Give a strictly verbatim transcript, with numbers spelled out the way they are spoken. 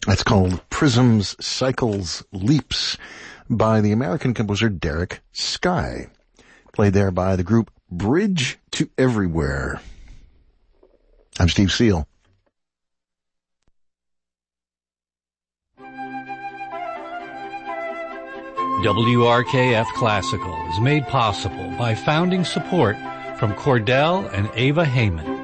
That's called Prisms, Cycles, Leaps by the American composer Derek Sky. Played there by the group Bridge to Everywhere. I'm Steve Seal. W R K F Classical is made possible by founding support from Cordell and Ava Heyman.